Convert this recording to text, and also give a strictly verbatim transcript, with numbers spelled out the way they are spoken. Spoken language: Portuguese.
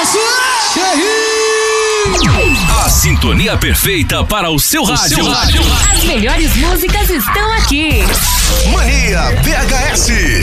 isso é a sintonia perfeita para o seu rádio. Seu rádio. As melhores músicas estão aqui. Mania V H S.